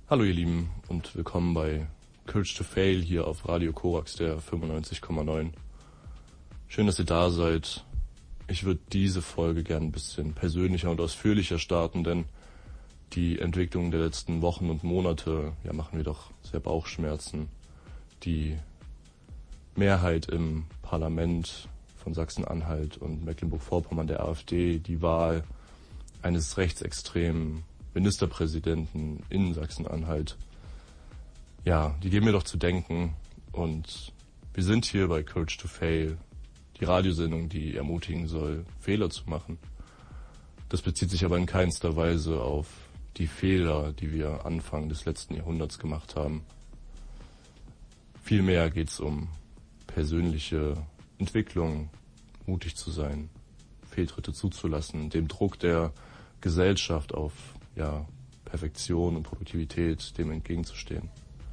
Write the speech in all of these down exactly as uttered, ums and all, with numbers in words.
Hallo ihr Lieben und willkommen bei Courage to Fail hier auf Radio Korax, der fünfundneunzig Komma neun. Schön, dass ihr da seid. Ich würde diese Folge gern ein bisschen persönlicher und ausführlicher starten, denn die Entwicklung der letzten Wochen und Monate ja, machen mir doch sehr Bauchschmerzen. Die Mehrheit im Parlament von Sachsen-Anhalt und Mecklenburg-Vorpommern der AfD, die Wahl eines rechtsextremen Ministerpräsidenten in Sachsen-Anhalt, ja, die geben mir doch zu denken. Und wir sind hier bei Courage to Fail, die Radiosendung, die ermutigen soll, Fehler zu machen. Das bezieht sich aber in keinster Weise auf die Fehler, die wir Anfang des letzten Jahrhunderts gemacht haben. Vielmehr geht es um persönliche Entwicklung, mutig zu sein, Fehltritte zuzulassen, dem Druck der Gesellschaft auf ja, Perfektion und Produktivität dem entgegenzustehen.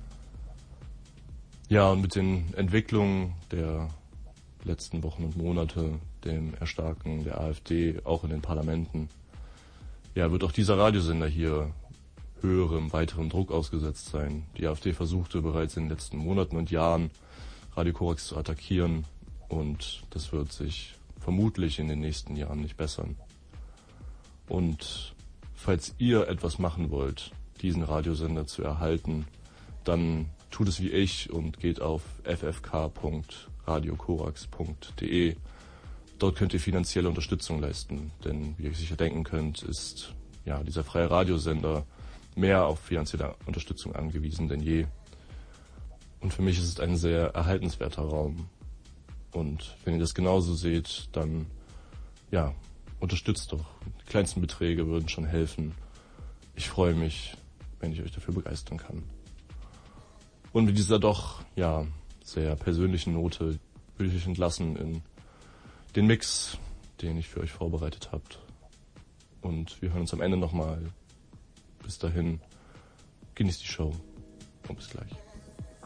Ja, und mit den Entwicklungen der letzten Wochen und Monate, dem Erstarken der AfD, auch in den Parlamenten, ja, wird auch dieser Radiosender hier höherem, weiterem Druck ausgesetzt sein. Die AfD versuchte bereits in den letzten Monaten und Jahren, Radio Korax zu attackieren, und das wird sich vermutlich in den nächsten Jahren nicht bessern. Und falls ihr etwas machen wollt, diesen Radiosender zu erhalten, dann tut es wie ich und geht auf f f k punkt radio korax punkt d e. Dort könnt ihr finanzielle Unterstützung leisten, denn wie ihr sicher denken könnt, ist ja dieser freie Radiosender mehr auf finanzielle Unterstützung angewiesen denn je. Und für mich ist es ein sehr erhaltenswerter Raum. Und wenn ihr das genauso seht, dann ja, unterstützt doch. Die kleinsten Beträge würden schon helfen. Ich freue mich, wenn ich euch dafür begeistern kann. Und mit dieser doch ja sehr persönlichen Note würde ich euch entlassen in den Mix, den ich für euch vorbereitet habe. Und wir hören uns am Ende nochmal. Bis dahin, genießt die Show und bis gleich.